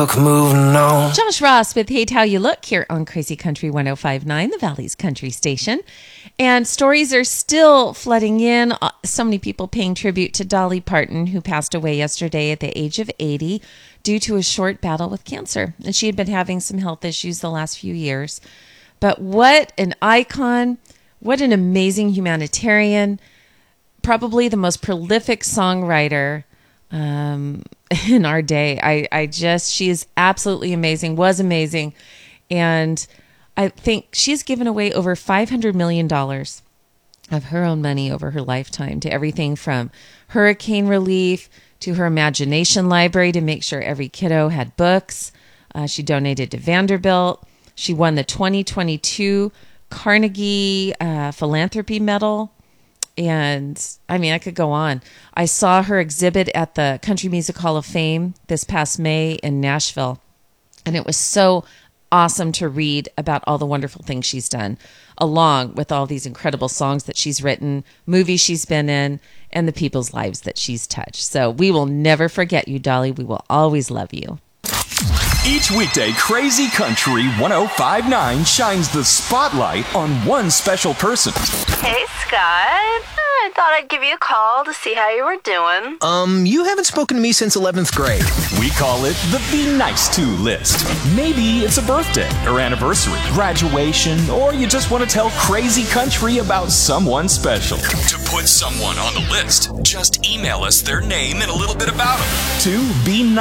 look, moving on. Josh Ross with Hate How You Look here on Crazy Country 105.9, the Valley's country station. And stories are still flooding in. So many people paying tribute to Dolly Parton, who passed away yesterday at the age of 80 due to a short battle with cancer. And she had been having some health issues the last few years. But what an icon, what an amazing humanitarian, probably the most prolific songwriter in our day. She is absolutely amazing, was amazing. And I think she's given away over $500 million of her own money over her lifetime to everything from hurricane relief to her imagination library to make sure every kiddo had books. She donated to Vanderbilt. She won the 2022 Carnegie Philanthropy Medal. And I mean, I could go on. I saw her exhibit at the Country Music Hall of Fame this past May in Nashville. And it was so awesome to read about all the wonderful things she's done, along with all these incredible songs that she's written, movies she's been in, and the people's lives that she's touched. So we will never forget you, Dolly. We will always love you. Each weekday, Crazy Country 105.9 shines the spotlight on one special person. Hey, Scott. I thought I'd give you a call to see how you were doing. You haven't spoken to me since 11th grade. We call it the Be Nice To list. Maybe it's a birthday or anniversary, graduation, or you just want to tell Crazy Country about someone special. To put someone on the list, just email us their name and a little bit about them to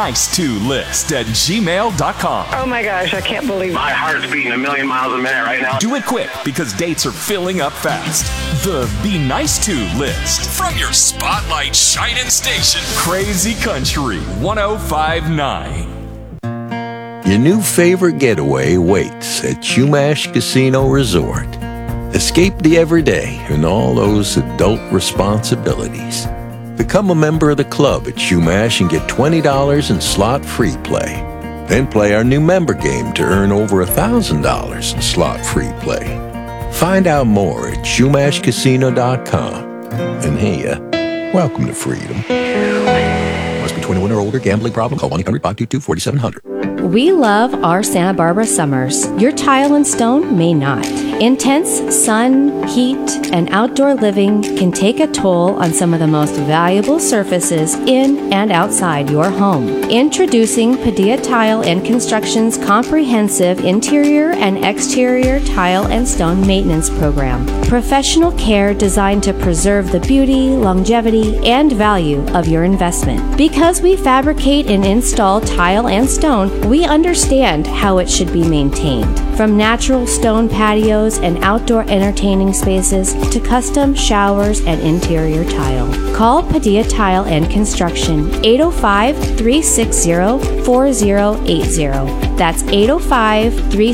benicetolist@gmail.com. Oh my gosh, I can't believe it. My heart's beating a million miles a minute right now. Do it quick because dates are filling up fast. The Be Nice To list from your spotlight shining station, Crazy Country 105.9. Your new favorite getaway waits at Chumash Casino Resort. Escape the everyday and all those adult responsibilities. Become a member of the club at Chumash and get $20 in slot-free play. Then play our new member game to earn over $1,000 in slot-free play. Find out more at ChumashCasino.com. And hey, welcome to freedom. Must be 21 or older. Gambling problem? Call 1-800-522-4700. We love our Santa Barbara summers. Your tile and stone may not. Intense sun, heat, and outdoor living can take a toll on some of the most valuable surfaces in and outside your home. Introducing Padilla Tile and Construction's comprehensive interior and exterior tile and stone maintenance program. Professional care designed to preserve the beauty, longevity, and value of your investment. Because we fabricate and install tile and stone, we understand how it should be maintained. From natural stone patios and outdoor entertaining spaces to custom showers and interior tile. Call Padilla Tile and Construction 805-360-4080. That's 805-360-4080.